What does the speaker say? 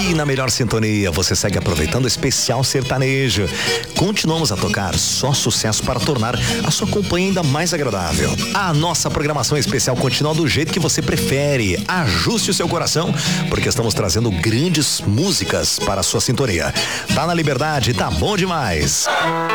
Aqui na Melhor Sintonia, você segue aproveitando o especial sertanejo. Continuamos a tocar só sucesso para tornar a sua companhia ainda mais agradável. A nossa programação especial continua do jeito que você prefere. Ajuste o seu coração, porque estamos trazendo grandes músicas para a sua sintonia. Tá na Liberdade, tá bom demais.